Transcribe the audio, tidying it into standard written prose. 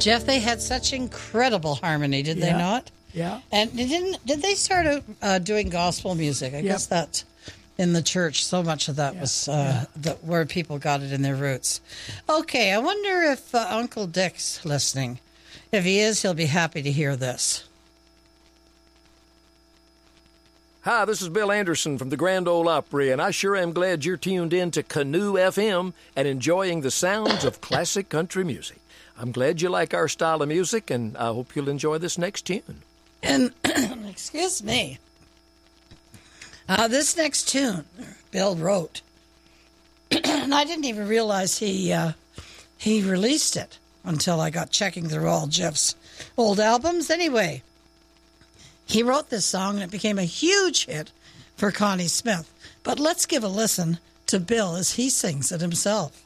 Jeff, they had such incredible harmony, did they not? Yeah. And did they start doing gospel music? I guess that in the church, so much of that was where people got it in their roots. Okay, I wonder if Uncle Dick's listening. If he is, he'll be happy to hear this. Hi, this is Bill Anderson from the Grand Ole Opry, and I sure am glad you're tuned in to Canoe FM and enjoying the sounds of classic country music. I'm glad you like our style of music, and I hope you'll enjoy this next tune. And, excuse me, this next tune Bill wrote, and I didn't even realize he released it until I got checking through all Jeff's old albums. Anyway, he wrote this song, and it became a huge hit for Connie Smith. But let's give a listen to Bill as he sings it himself.